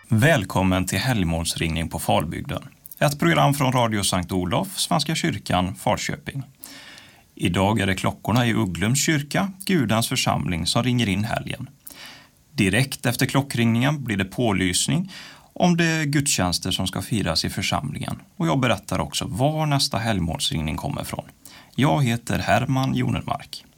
Välkommen till helgmålsringning på Falbygden. Ett program från Radio Sankt Olof, Svenska kyrkan, Falköping. Idag är det klockorna i Ugglums kyrka, Gudans församling, som ringer in helgen. Direkt efter klockringningen blir det pålysning om de gudstjänster som ska firas i församlingen. Och jag berättar också var nästa helgmålsringning kommer från. Jag heter Herman Jonermark.